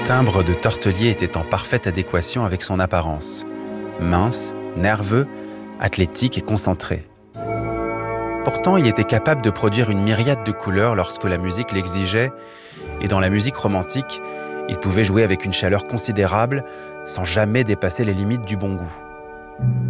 timbre de Tortelier était en parfaite adéquation avec son apparence. Mince, nerveux, athlétique et concentré. Pourtant, il était capable de produire une myriade de couleurs lorsque la musique l'exigeait, et dans la musique romantique, il pouvait jouer avec une chaleur considérable sans jamais dépasser les limites du bon goût.